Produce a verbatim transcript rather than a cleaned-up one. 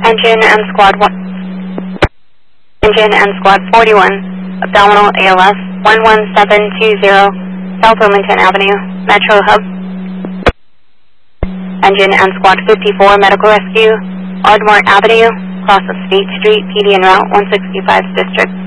Engine M Squad one. Engine M Squad forty-one. Abdominal A L S one one seven two zero. South Wilmington Avenue. Metro Hub. Engine M Squad fifty-four. Medical Rescue. Ardmore Avenue. Cross of State Street. P D en route one sixty-five District.